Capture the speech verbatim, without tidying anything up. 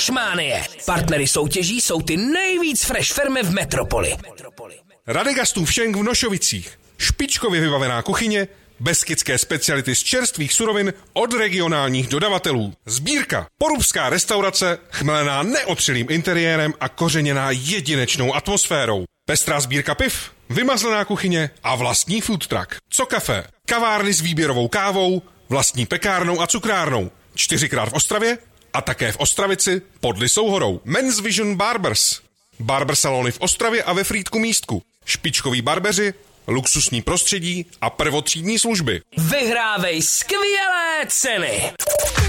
Freshmanie. Partnery soutěží jsou ty nejvíc fresh firmy v metropoli. Radegastův šenk v Nošovicích. Špičkově vybavená kuchyně, beskydské speciality z čerstvých surovin od regionálních dodavatelů. Sbírka. Porubská restaurace, chmelená neotřelým interiérem a kořeněná jedinečnou atmosférou. Pestrá sbírka piv, vymazlená kuchyně a vlastní food truck. Co kafe? Kavárny s výběrovou kávou, vlastní pekárnou a cukrárnou. Čtyřikrát v Ostravě a také v Ostravici pod Lysou horou. Men's Vision Barbers. Barber salony v Ostravě a ve Frýdku Místku. Špičkoví barbeři, luxusní prostředí a prvotřídní služby. Vyhrávej skvělé ceny!